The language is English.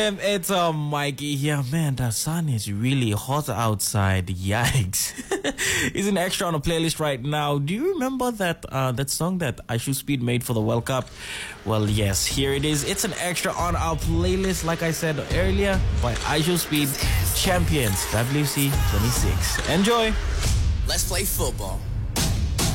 It's Mikey here. Man, the sun is really hot outside. Yikes. It's an extra on a playlist right now. Do you remember that song that Aishu Speed made for the World Cup? Well, yes, here it is. It's an extra on our playlist, like I said earlier, by Aishu Speed, Champions WC 26. Enjoy. Let's play football.